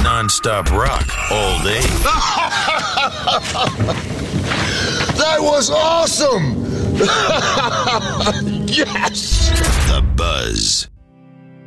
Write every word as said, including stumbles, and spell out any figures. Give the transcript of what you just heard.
non-stop rock all day. That was awesome! Yes!